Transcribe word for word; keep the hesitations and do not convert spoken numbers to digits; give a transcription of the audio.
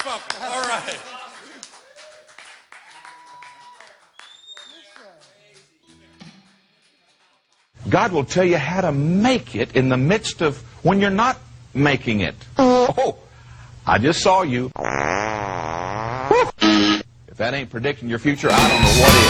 Garfunkel. All right. God will tell you how to make it in the midst of when you're not making it. Oh, I just saw you. If that ain't predicting your future, I don't know what is.